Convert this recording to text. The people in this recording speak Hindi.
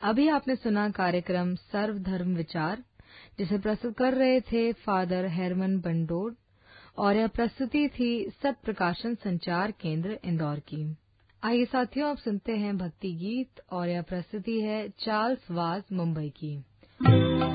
अभी आपने सुना कार्यक्रम सर्वधर्म विचार, जिसे प्रस्तुत कर रहे थे फादर हेरमन बंडोर, और यह प्रस्तुति थी सत प्रकाशन संचार केंद्र इंदौर की। आइए साथियों, आप सुनते हैं भक्ति गीत, और यह प्रस्तुति है चार्ल्स वाज मुंबई की।